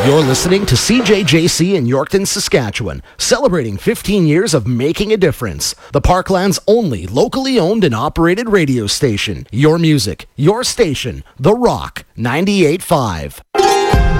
You're listening to CJJC in Yorkton, Saskatchewan, celebrating 15 years of making a difference. The Parkland's only locally owned and operated radio station. Your music, your station, The Rock 98.5.